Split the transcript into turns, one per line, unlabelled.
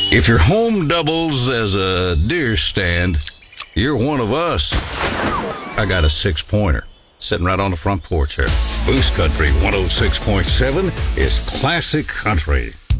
If your home doubles as a deer stand, you're one of us. I got a 6-pointer sitting right on the front porch here. Moose Country 106.7 is classic country.